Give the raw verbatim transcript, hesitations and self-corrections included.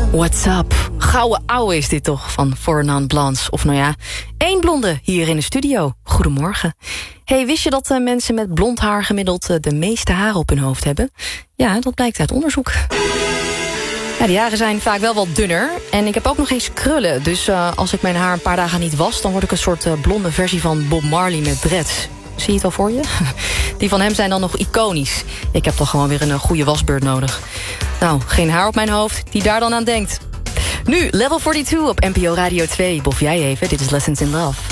What's up? Gouden ouwe is dit toch van Fernand Blans. Of nou ja, één blonde hier in de studio. Goedemorgen. Hey, wist je dat uh, mensen met blond haar gemiddeld uh, de meeste haren op hun hoofd hebben? Ja, dat blijkt uit onderzoek. Ja, die haren zijn vaak wel wat dunner. En ik heb ook nog eens krullen. Dus uh, als ik mijn haar een paar dagen niet was, dan word ik een soort uh, blonde versie van Bob Marley met dreads. Zie je het al voor je? Die van hem zijn dan nog iconisch. Ik heb toch gewoon weer een uh, goede wasbeurt nodig. Nou, geen haar op mijn hoofd die daar dan aan denkt. Nu, Level tweeënveertig op N P O Radio twee. Bof jij even, dit is Lessons in Love.